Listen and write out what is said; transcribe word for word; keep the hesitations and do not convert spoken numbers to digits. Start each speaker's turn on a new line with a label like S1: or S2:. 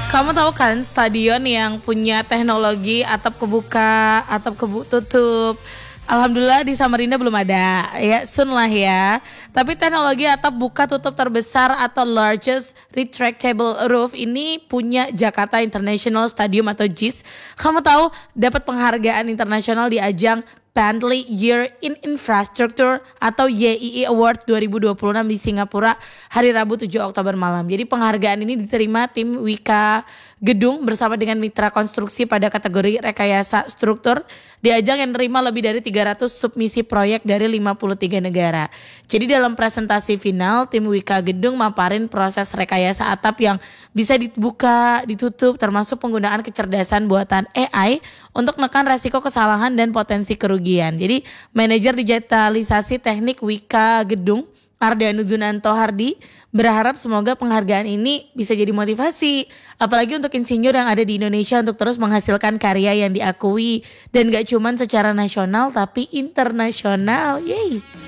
S1: Kamu tahu kan stadion yang punya teknologi atap kebuka, atap kebu tutup. Alhamdulillah di Samarinda belum ada, ya soon lah ya. Tapi teknologi atap buka tutup terbesar atau largest retractable roof ini punya Jakarta International Stadium atau J I S. Kamu tahu dapat penghargaan internasional di ajang Bentley Year in Infrastructure atau Y I I Award dua ribu dua puluh enam di Singapura hari Rabu tujuh Oktober malam. Jadi penghargaan ini diterima tim Wika Gedung bersama dengan mitra konstruksi pada kategori rekayasa struktur di ajang yang menerima lebih dari tiga ratus submisi proyek dari lima puluh tiga negara. Jadi dalam presentasi final tim Wika Gedung maparin proses rekayasa atap yang bisa dibuka, ditutup termasuk penggunaan kecerdasan buatan A I untuk menekan resiko kesalahan dan potensi kerugian. Jadi manajer digitalisasi teknik Wika Gedung Ardhanu Junanto Hardi berharap semoga penghargaan ini bisa jadi motivasi apalagi untuk insinyur yang ada di Indonesia untuk terus menghasilkan karya yang diakui dan gak cuman secara nasional tapi internasional. Yeay.